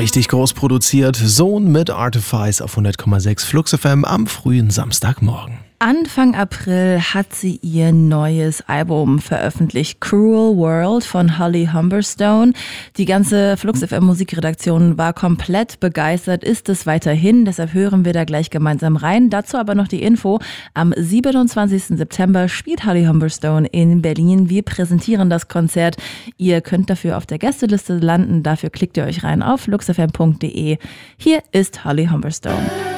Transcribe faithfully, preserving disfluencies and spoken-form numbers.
Richtig groß produziert. Sohn mit Artifice auf hundert Komma sechs Flux F M am frühen Samstagmorgen. Anfang April hat sie ihr neues Album veröffentlicht, Cruel World von Holly Humberstone. Die ganze Flux F M Musikredaktion war komplett begeistert, ist es weiterhin, deshalb hören wir da gleich gemeinsam rein. Dazu aber noch die Info, am siebenundzwanzigsten September spielt Holly Humberstone in Berlin. Wir präsentieren das Konzert. Ihr könnt dafür auf der Gästeliste landen, dafür klickt ihr euch rein auf flux f m punkt d e. Hier ist Holly Humberstone.